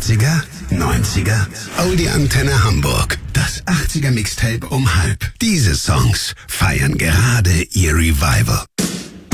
80er, 90er, Audi Antenne Hamburg. Das 80er Mixtape um halb. Diese Songs feiern gerade ihr Revival.